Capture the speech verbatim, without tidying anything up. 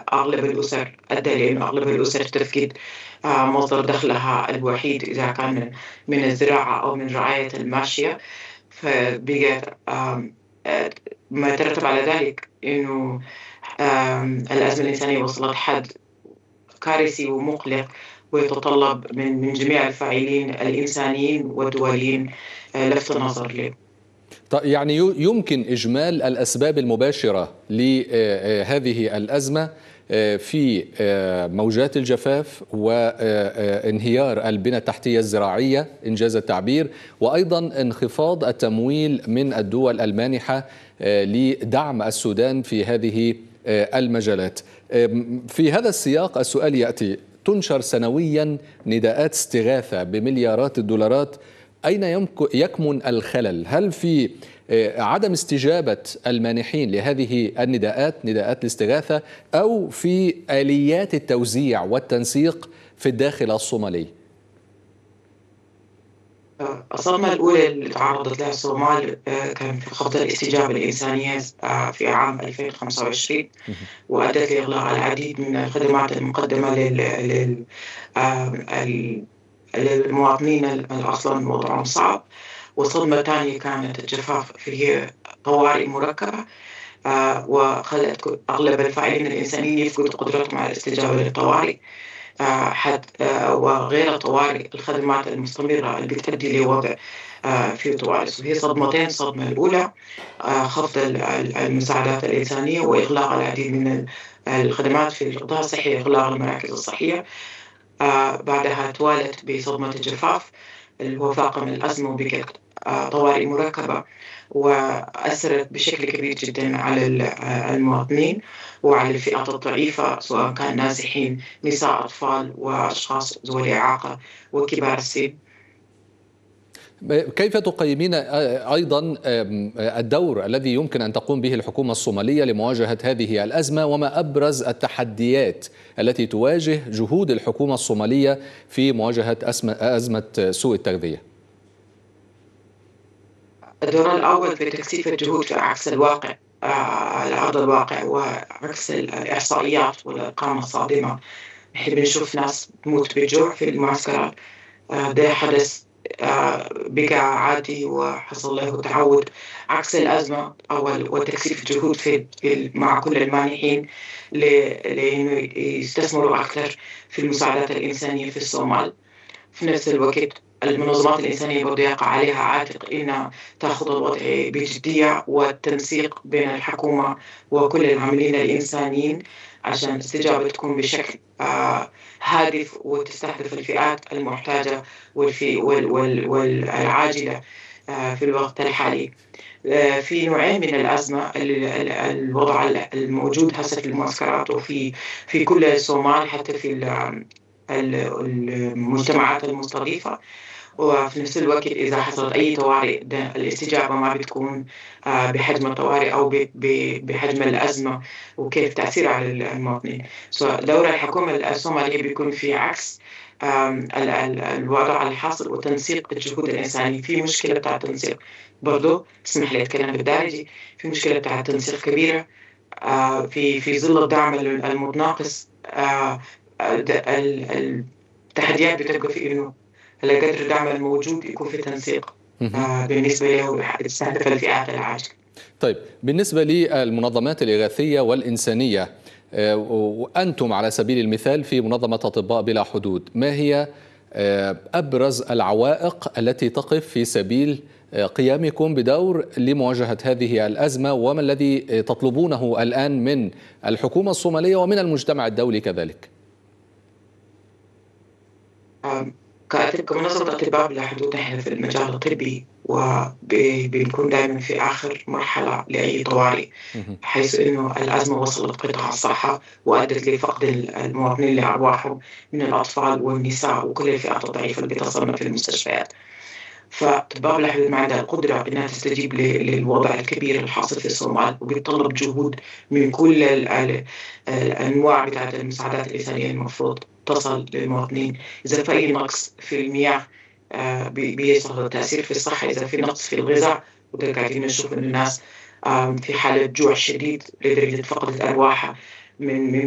أغلب الأسر أدى لأنه أغلب الأسر تفقد آه، مصدر دخلها الوحيد إذا كان من الزراعة أو من رعاية الماشية. فبقت آم، آه، ما يترتب على ذلك إنه آم، الأزمة الإنسانية وصلت حد كارثي ومقلق، ويتطلب من من جميع الفاعلين الإنسانيين والدوليين آه، لفت النظر له. ط- يعني يو- يمكن إجمال الأسباب المباشرة لهذه الأزمة آه، في آه، موجات الجفاف وانهيار البنى التحتية الزراعية إنجاز التعبير، وأيضا انخفاض التمويل من الدول المانحة آه، لدعم السودان في هذه آه، المجالات. آم، في هذا السياق السؤال يأتي: تنشر سنويا نداءات استغاثة بمليارات الدولارات، أين يمك- يكمن الخلل؟ هل في آه، عدم استجابة المانحين لهذه النداءات، نداءات الاستغاثة، أو في آليات التوزيع والتنسيق في الداخل الصومالي؟ الصدمة الأولى اللي تعرضت لها الصومال آه، كان في خفض الاستجابة الإنسانية آه، في عام ألفين وخمسة وعشرين، وأدت لإغلاق العديد من الخدمات المقدمة لل... لل... آه، ال- للمواطنين اللي أصلا وضعهم صعب. والصدمة الثانية كانت الجفاف في طوارئ مركبة آه، وخلت أغلب الفاعلين الإنسانيين يفقدوا قدرتهم على الاستجابة للطوارئ. آه، حد آه، وغير الطوارئ الخدمات المستمرة اللي بتؤدي لوضع آه، في طوارئ. وهي صدمتين: الصدمة الأولى آه، خفض ال- ال- المساعدات الإنسانية وإغلاق العديد من ال- الخدمات في القطاع الصحي، إغلاق المراكز الصحية. آه، بعدها توالت بصدمة الجفاف اللي هو فاقم الأزمة، وبقت آه، طوارئ مركبة، وأثرت بشكل كبير جدا على ال- آه، المواطنين وعلى الفئات الضعيفة، سواء كان نازحين، نساء، أطفال، وأشخاص ذوي الإعاقة، وكبار السن. كيف تقيمين أيضا الدور الذي يمكن أن تقوم به الحكومة الصومالية لمواجهة هذه الأزمة، وما أبرز التحديات التي تواجه جهود الحكومة الصومالية في مواجهة أزمة سوء التغذية؟ الدور الأول في تكثيف الجهود في عكس الواقع آه، على أرض الواقع، وعكس الإحصائيات والأرقام الصادمة. نحن بنشوف ناس تموت بالجوع في المعسكرات. آه، ده حدث آه، بقى عادي وحصل له تعود، عكس الأزمة أول. وتكثيف الجهود في في- مع كل المانحين ل- لأنه يستثمروا أكثر في المساعدات الإنسانية في الصومال. في نفس الوقت المنظمات الإنسانية برضه يقع عليها عاتق إنها تأخذ الوضع بجدية، والتنسيق بين الحكومة وكل العاملين الإنسانيين عشان الاستجابة تكون بشكل آه هادف، وتستهدف الفئات المحتاجة والفي وال وال والعاجلة آه في الوقت الحالي. آه في نوعين من الأزمة: ال- ال- الوضع الموجود هسه في المعسكرات وفي في كل الصومال، حتى في ال- ال- المجتمعات المستضيفة. وفي نفس الوقت إذا حصلت أي طوارئ، ده الاستجابة ما بتكون آه، بحجم الطوارئ أو ب- ب- بحجم الأزمة وكيف تأثيرها على المواطنين. دور الحكومة الصومالية بيكون في عكس آم، ال- ال- الوضع الحاصل وتنسيق الجهود الإنسانية. في مشكلة بتاع التنسيق برضو، اسمح لي أتكلم بالدارجي، في مشكلة بتاع التنسيق كبيرة آه، في في ظل الدعم المتناقص. آه، ال- ال- التحديات بتبقى في إنه على قدر الدعم الموجود يكون في تنسيق آه، بالنسبة له يستهدف الفئات العاجلة. طيب، بالنسبة للمنظمات الإغاثية والإنسانية، آه، وأنتم على سبيل المثال في منظمة أطباء بلا حدود، ما هي آه، أبرز العوائق التي تقف في سبيل آه، قيامكم بدور لمواجهة هذه الأزمة، وما الذي آه، تطلبونه الآن من الحكومة الصومالية ومن المجتمع الدولي كذلك؟ آم، كأطب- كمنظمة أطباء بلا حدود، نحن في المجال الطبي وبنكون دائما في آخر مرحلة لأي طوارئ، مهم. حيث أنه الأزمة وصلت قطاع الصحة وأدت لفقد المواطنين لأرواحهم من الأطفال والنساء وكل الفئات الضعيفة اللي بتصلنا في المستشفيات. فأطباء بلا حدود ما عندها القدرة إنها تستجيب ل- للوضع الكبير الحاصل في الصومال، وبيتطلب جهود من كل ال- ال- الأنواع بتاعت المساعدات الإنسانية المفروض تصل للمواطنين. إذا في أي نقص في المياه آه، بي- بيصل تأثير في الصحة. إذا في نقص في الغذاء، وده قاعدين نشوف إن الناس آم، في حالة جوع شديد لدرجة فقدت أرواحها من من